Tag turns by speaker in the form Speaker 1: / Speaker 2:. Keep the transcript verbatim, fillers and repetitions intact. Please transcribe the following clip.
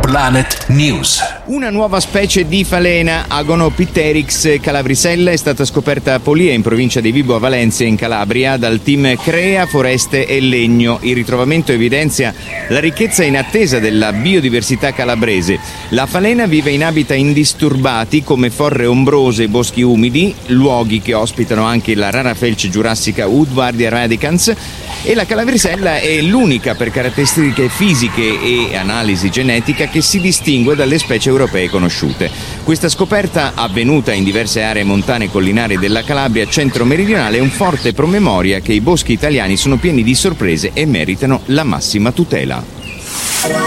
Speaker 1: Planet News.
Speaker 2: Una nuova specie di falena, Agonopteryx calabrisella, è stata scoperta a Polia, in provincia di Vibo a Valencia, in Calabria, dal team Crea Foreste e Legno. Il ritrovamento evidenzia la ricchezza inattesa della biodiversità calabrese. La falena vive in habitat indisturbati come forre ombrose e boschi umidi, luoghi che ospitano anche la rara felce giurassica Woodwardia radicans, e la calabrisella è l'unica per caratteristiche fisiche e analisi genetica che si distingue dalle specie europee conosciute. Questa scoperta, avvenuta in diverse aree montane e collinari della Calabria centro-meridionale, è un forte promemoria che i boschi italiani sono pieni di sorprese e meritano la massima tutela.